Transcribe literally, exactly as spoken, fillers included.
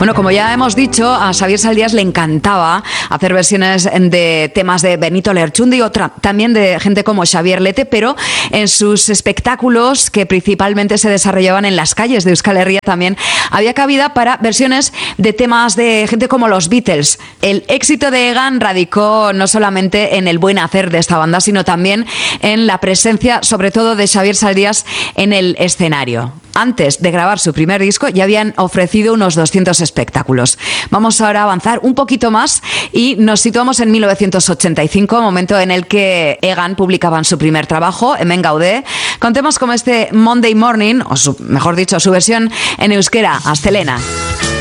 Bueno, como ya hemos dicho, a Xavier Saldías le encantaba hacer versiones de temas de Benito Lerchundi, otra también de gente como Xavier Lete, pero en sus espectáculos, que principalmente se desarrollaban en las calles de Euskal Herria, también había cabida para versiones de temas de gente como los Beatles. El éxito de Egan radicó no solamente en el buen hacer de esta banda, sino también en la presencia, sobre todo, de Xavier Saldías en el escenario. Antes de grabar su primer disco ya habían ofrecido unos doscientos espectáculos. Vamos ahora a avanzar un poquito más y nos situamos en mil novecientos ochenta y cinco, momento en el que Egan publicaban su primer trabajo, Hemen Gaude, con temas como este Monday Morning, o su, mejor dicho, su versión en euskera, Astelena.